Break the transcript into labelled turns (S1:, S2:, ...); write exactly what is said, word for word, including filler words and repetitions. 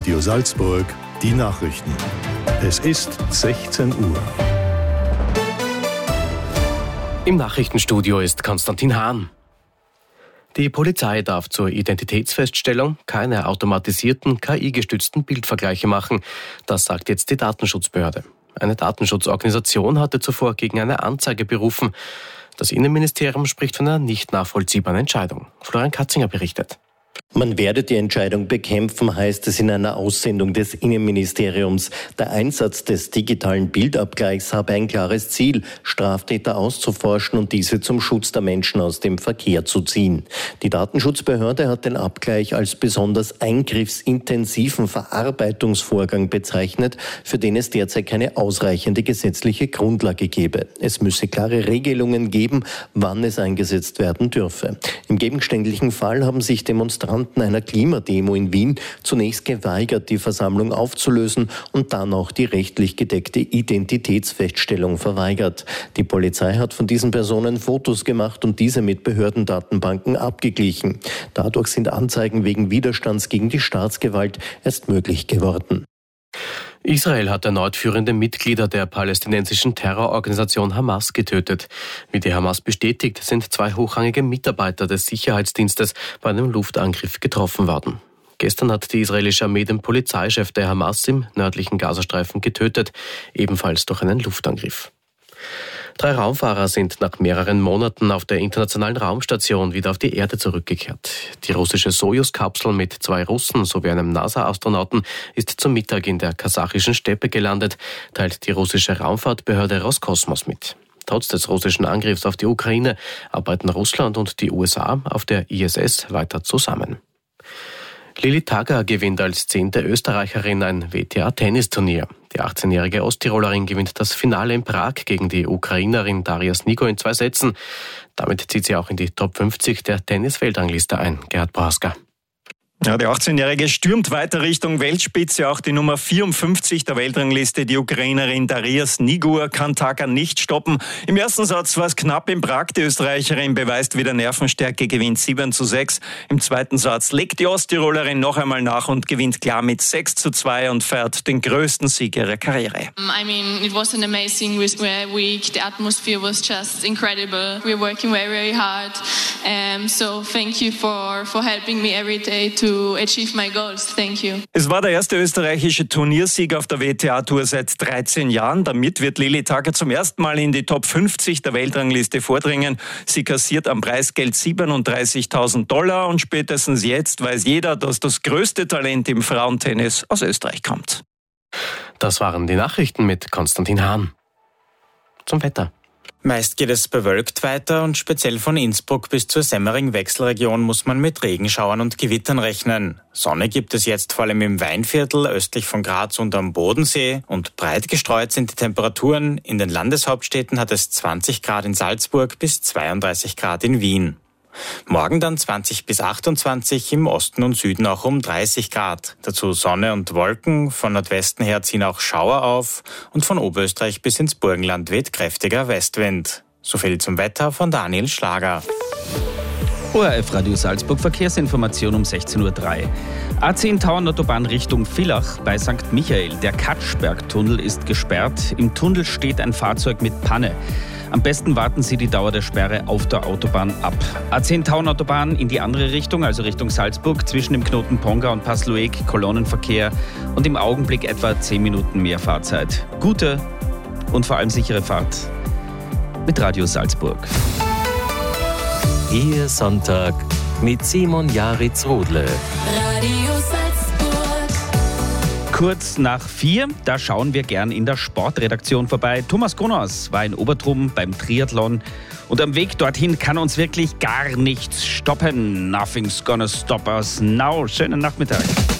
S1: Radio Salzburg, die Nachrichten. Es ist sechzehn Uhr.
S2: Im Nachrichtenstudio ist Konstantin Hahn. Die Polizei darf zur Identitätsfeststellung keine automatisierten, K I-gestützten Bildvergleiche machen. Das sagt jetzt die Datenschutzbehörde. Eine Datenschutzorganisation hatte zuvor gegen eine Anzeige berufen. Das Innenministerium spricht von einer nicht nachvollziehbaren Entscheidung. Florian Katzinger berichtet.
S3: Man werde die Entscheidung bekämpfen, heißt es in einer Aussendung des Innenministeriums. Der Einsatz des digitalen Bildabgleichs habe ein klares Ziel, Straftäter auszuforschen und diese zum Schutz der Menschen aus dem Verkehr zu ziehen. Die Datenschutzbehörde hat den Abgleich als besonders eingriffsintensiven Verarbeitungsvorgang bezeichnet, für den es derzeit keine ausreichende gesetzliche Grundlage gebe. Es müsse klare Regelungen geben, wann es eingesetzt werden dürfe. Im gegenständlichen Fall haben sich Demonstranten einer Klimademo in Wien zunächst geweigert, die Versammlung aufzulösen und dann auch die rechtlich gedeckte Identitätsfeststellung verweigert. Die Polizei hat von diesen Personen Fotos gemacht und diese mit Behördendatenbanken abgeglichen. Dadurch sind Anzeigen wegen Widerstands gegen die Staatsgewalt erst möglich geworden.
S2: Israel hat erneut führende Mitglieder der palästinensischen Terrororganisation Hamas getötet. Wie die Hamas bestätigt, sind zwei hochrangige Mitarbeiter des Sicherheitsdienstes bei einem Luftangriff getroffen worden. Gestern hat die israelische Armee den Polizeichef der Hamas im nördlichen Gazastreifen getötet, ebenfalls durch einen Luftangriff. Drei Raumfahrer sind nach mehreren Monaten auf der internationalen Raumstation wieder auf die Erde zurückgekehrt. Die russische Sojus-Kapsel mit zwei Russen sowie einem NASA-Astronauten ist zum Mittag in der kasachischen Steppe gelandet, teilt die russische Raumfahrtbehörde Roskosmos mit. Trotz des russischen Angriffs auf die Ukraine arbeiten Russland und die U S A auf der I S S weiter zusammen. Lilly Tagger gewinnt als zehnte Österreicherin ein W T A-Tennisturnier. Die achtzehnjährige Osttirolerin gewinnt das Finale in Prag gegen die Ukrainerin Daria Snigo in zwei Sätzen. Damit zieht sie auch in die Top fünfzig der Tennis-Weltrangliste ein. Gerhard Prohaska.
S4: Ja, die achtzehnjährige stürmt weiter Richtung Weltspitze. Auch die Nummer vierundfünfzig der Weltrangliste, die Ukrainerin Daria Snigo, kann Tagger nicht stoppen. Im ersten Satz war es knapp in Prag. Die Österreicherin beweist wieder Nervenstärke, gewinnt sieben zu sechs. Im zweiten Satz legt die Osttirolerin noch einmal nach und gewinnt klar mit sechs zu zwei und feiert den größten Sieg ihrer Karriere.
S5: I mean, it was an amazing week. The atmosphere was just incredible. We're working very, very hard. Um, so thank you for, for helping me every day to to achieve my goals. Thank you.
S4: Es war der erste österreichische Turniersieg auf der W T A-Tour seit dreizehn Jahren. Damit wird Lilly Tagger zum ersten Mal in die Top fünfzig der Weltrangliste vordringen. Sie kassiert am Preisgeld siebenunddreißigtausend Dollar und spätestens jetzt weiß jeder, dass das größte Talent im Frauentennis aus Österreich kommt.
S2: Das waren die Nachrichten mit Konstantin Hahn. Zum Wetter.
S6: Meist geht es bewölkt weiter und speziell von Innsbruck bis zur Semmering-Wechselregion muss man mit Regenschauern und Gewittern rechnen. Sonne gibt es jetzt vor allem im Weinviertel, östlich von Graz und am Bodensee und breit gestreut sind die Temperaturen. In den Landeshauptstädten hat es zwanzig Grad in Salzburg bis zweiunddreißig Grad in Wien. Morgen dann zwanzig bis achtundzwanzig, im Osten und Süden auch um dreißig Grad. Dazu Sonne und Wolken, von Nordwesten her ziehen auch Schauer auf und von Oberösterreich bis ins Burgenland weht kräftiger Westwind. So viel zum Wetter von Daniel Schlager.
S7: O R F Radio Salzburg, Verkehrsinformation um sechzehn Uhr drei. A zehn Tauernautobahn Richtung Villach bei Sankt Michael. Der Katschbergtunnel ist gesperrt. Im Tunnel steht ein Fahrzeug mit Panne. Am besten warten Sie die Dauer der Sperre auf der Autobahn ab. A zehn Tauernautobahn in die andere Richtung, also Richtung Salzburg, zwischen dem Knoten Ponga und Passlueg, Kolonnenverkehr und im Augenblick etwa zehn Minuten mehr Fahrzeit. Gute und vor allem sichere Fahrt mit Radio Salzburg.
S8: Ihr Sonntag mit Simon Jaritz-Rodle.
S9: Radio Salzburg.
S7: Kurz nach vier, da schauen wir gern in der Sportredaktion vorbei. Thomas Kronos war in Obertrum beim Triathlon und am Weg dorthin kann uns wirklich gar nichts stoppen. Nothing's gonna stop us now. Schönen Nachmittag.